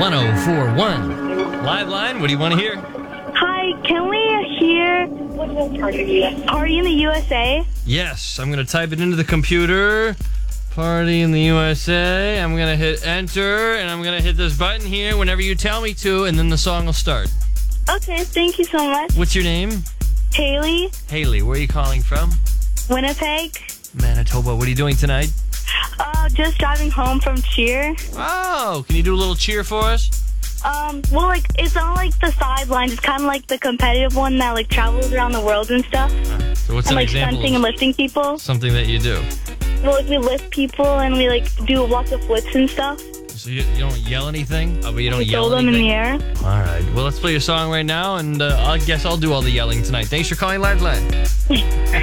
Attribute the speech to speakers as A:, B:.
A: 1041. Live line, what do you want to hear?
B: Hi, can we hear Party in the USA?
A: Yes, I'm going to type it into the computer. Party in the USA. I'm going to hit enter, and I'm going to hit this button here whenever you tell me to, and then the song will start.
B: Okay, thank you so much.
A: What's your name?
B: Haley,
A: Haley. Where are you calling from?
B: Winnipeg.
A: Manitoba. What are you doing tonight?
B: Just driving home from cheer.
A: Oh, can you do a little cheer for us?
B: Well, like, it's not like the sidelines. It's kind of like the competitive one that, like, travels around the world and stuff.
A: So what's
B: And,
A: an
B: like,
A: example
B: stunting
A: of
B: and lifting people.
A: something that you do?
B: Well, like, we lift people and we, like, do lots of flips and stuff.
A: So you don't yell anything? Oh, but you don't
B: We
A: yell
B: throw them in
A: anything?
B: the air.
A: All right. Well, let's play your song right now, and I guess I'll do all the yelling tonight. Thanks for calling Live Line.